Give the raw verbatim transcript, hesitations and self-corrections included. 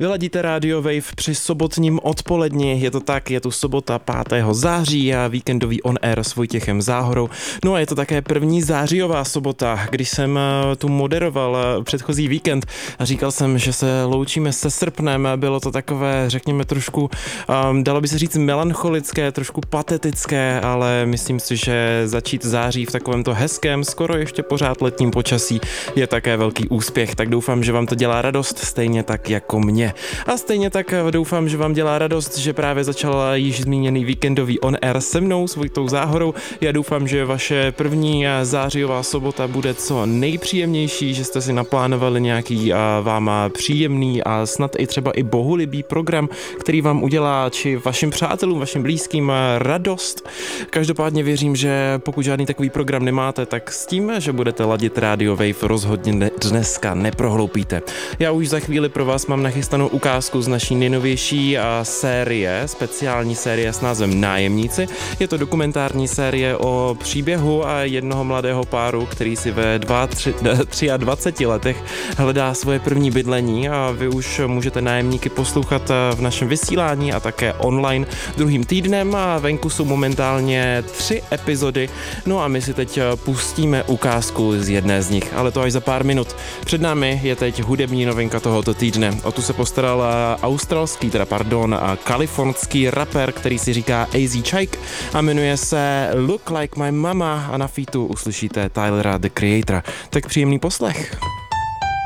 Vyladíte Radio Wave při sobotním odpoledni, je to tak, je tu sobota pátého září a víkendový on air s Vojtěchem Záhorou. No a je to také první zářijová sobota, když jsem tu moderoval předchozí víkend a říkal jsem, že se loučíme se srpnem, bylo to takové, řekněme trošku, um, dalo by se říct melancholické, trošku patetické, ale myslím si, že začít září v takovémto hezkém, skoro ještě pořád letním počasí je také velký úspěch, tak doufám, že vám to dělá radost, stejně tak jako mě. A stejně tak doufám, že vám dělá radost, že právě začal již zmíněný víkendový on air se mnou, s Vojtou Záhorou. Já doufám, že vaše první zářijová sobota bude co nejpříjemnější, že jste si naplánovali nějaký a vám příjemný a snad i třeba i bohulibý program, který vám udělá či vašim přátelům, vašim blízkým radost. Každopádně věřím, že pokud žádný takový program nemáte, tak s tím, že budete ladit Radio Wave, rozhodně dneska neprohloupíte. Já už za chvíli pro vás mám nachystanou ukázku z naší nejnovější série, speciální série s názvem Nájemníci. Je to dokumentární série o příběhu a jednoho mladého páru, který si ve dvaceti letech hledá svoje první bydlení a vy už můžete Nájemníky poslouchat v našem vysílání a také online druhým týdnem a venku jsou momentálně tři epizody. No a my si teď pustíme ukázku z jedné z nich, ale to až za pár minut. Před námi je teď hudební novinka tohoto týdne. O tu se postaral australský, teda pardon, kalifornský rapper, který si říká A Z Chike a jmenuje se Look Like My Mama a na featu uslyšíte Tylera, The Creatora. Tak příjemný poslech.